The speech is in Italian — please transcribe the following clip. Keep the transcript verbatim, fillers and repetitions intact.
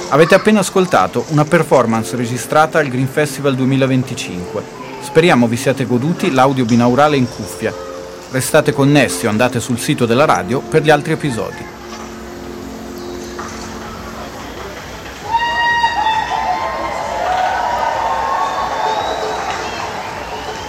Avete appena ascoltato una performance registrata al Green Festival duemilaventicinque. Speriamo vi siate goduti l'audio binaurale in cuffia. Restate connessi o andate sul sito della radio per gli altri episodi.